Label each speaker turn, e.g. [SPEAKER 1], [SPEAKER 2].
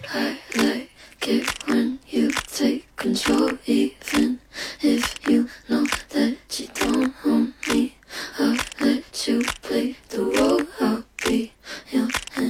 [SPEAKER 1] I like it when you take control, even if you know that you don't own me. I'll let you play